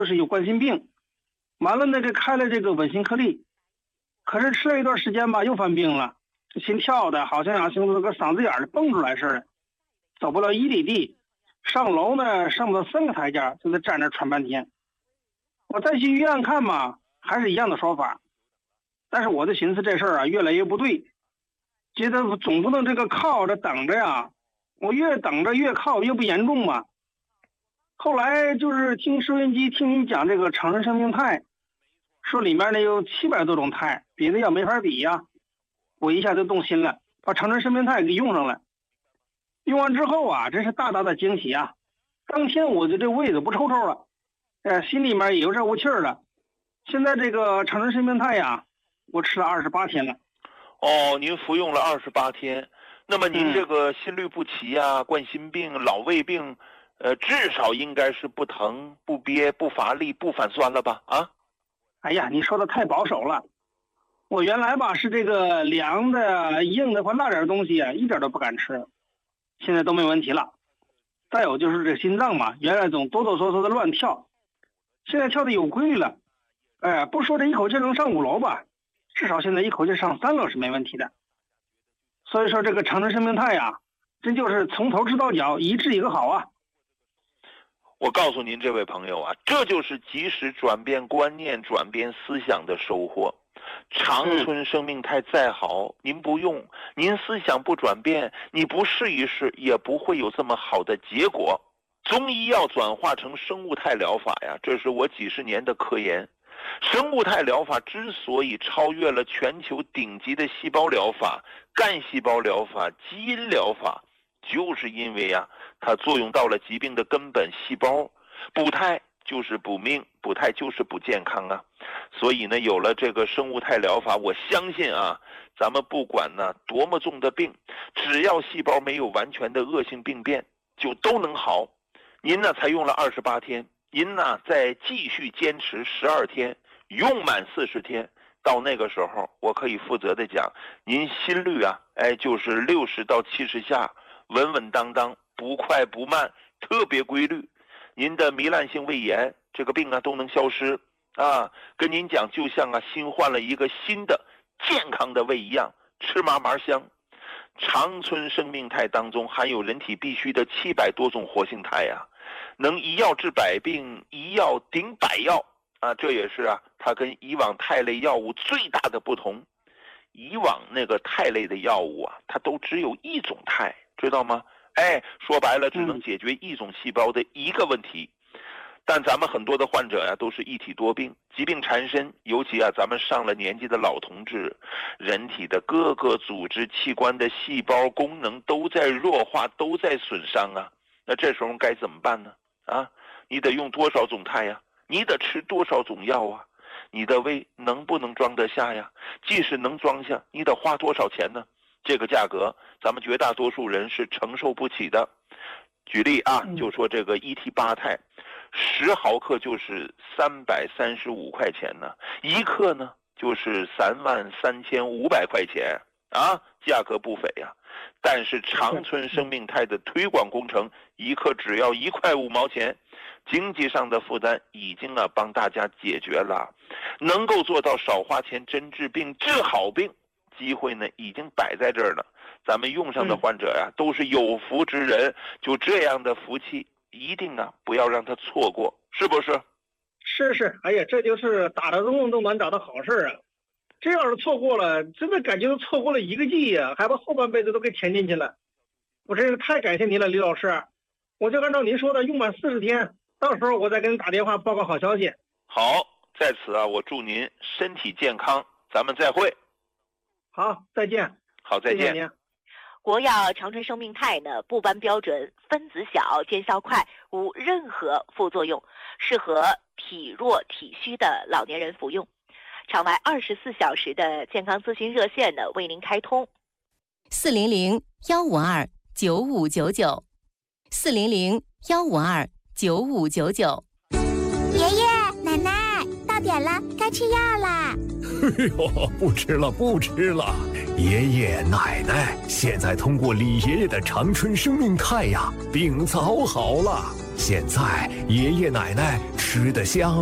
就是有冠心病，完了呢，这开了这个稳心颗粒，可是吃了一段时间吧，又犯病了，这心跳的好像像那个嗓子眼儿蹦出来似的，走不了1里地，上楼呢上不到3个台阶，就在站着喘半天。我再去医院看嘛，还是一样的说法，但是我就寻思这事儿啊越来越不对，觉得总不能这个靠着等着呀，我越等着越靠越不严重嘛。后来就是听收音机听你讲这个长春生命肽，说里面呢有700多种肽，别的药没法比呀。我一下就动心了，把长春生命肽给用上了。用完之后啊，真是大大的惊喜啊！当天我就这胃子不抽抽了，心里面也有点无气儿了。现在这个长春生命肽呀，我吃了28天了。 哦，您服用了28天，那么您这个心律不齐啊、冠心病、老胃病，至少应该是不疼、不憋、不乏力、不反酸了吧？啊？ 哎呀，你说的太保守了。我原来吧是这个凉的、硬的或辣点东西啊，一点都不敢吃，现在都没问题了。再有就是这心脏嘛，原来总哆哆嗦嗦的乱跳，现在跳的有规律了。不说这一口气能上5楼吧，至少现在一口气上3楼是没问题的。所以说这个长春生命肽呀，真就是从头治到脚，一治一个好啊。 我告诉您这位朋友啊，这就是及时转变观念、转变思想的收获。长春生命肽再好，您不用，您思想不转变，你不试一试，也不会有这么好的结果。中医药转化成生物肽疗法呀，这是我几十年的科研。生物肽疗法之所以超越了全球顶级的细胞疗法、干细胞疗法、基因疗法，就是因为呀，它作用到了疾病的根本细胞。补肽就是补命，补肽就是补健康啊。所以呢，有了这个生物肽疗法，我相信啊，咱们不管呢多么重的病，只要细胞没有完全的恶性病变，就都能好。您呢才用了28天，您呢再继续坚持12天，用满40天，到那个时候，我可以负责的讲，您心率啊，就是60到70下，稳稳当当，不快不慢，特别规律。您的糜烂性胃炎这个病啊都能消失啊，跟您讲，就像啊新换了一个新的健康的胃一样，吃嘛嘛香。长春生命肽当中含有人体必需的700多种活性肽啊，能一药治百病，一药顶百药啊，这也是啊它跟以往肽类药物最大的不同。以往那个肽类的药物啊，它都只有一种肽，知道吗？说白了，只能解决一种细胞的一个问题。但咱们很多的患者呀，都是一体多病，疾病缠身，尤其啊，咱们上了年纪的老同志，人体的各个组织器官的细胞功能都在弱化，都在损伤啊。那这时候该怎么办呢？啊，你得用多少种肽呀？你得吃多少种药啊？你的胃能不能装得下呀？即使能装下，你得花多少钱呢？这个价格，咱们绝大多数人是承受不起的。举例啊，就说这个ET8肽，10毫克就是335块钱呢，1克呢就是33500块钱啊，价格不菲呀。但是长春生命肽的推广工程，1克只要1块5毛钱，经济上的负担已经啊帮大家解决了，能够做到少花钱真治病，治好病。机会呢已经摆在这儿了，咱们用上的患者呀，都是有福之人，就这样的福气一定啊不要让他错过，是不是？ 是，哎呀，这就是打得动都难找的好事啊！这要是错过了，真的感觉错过了一个季呀，还把后半辈子都给填进去了。我真是太感谢您了，李老师，我就按照您说的用满40天，到时候我再给您打电话报告好消息。 好，在此啊，我祝您身体健康，咱们再会。 好，再见。 好，再见。 谢谢您。 国药长春生命肽呢，不斑标准，分子小，见效快，无任何副作用，适合体弱体虚的老年人服用。场外24小时的健康咨询热线呢，为您开通 400-152-9599，400-152-9599。 爷爷奶奶，到点了，该吃药啦。 哎呦，不吃了，爷爷奶奶现在通过李爷爷的长春生命肽呀，病早好了。 现在爷爷奶奶吃得香。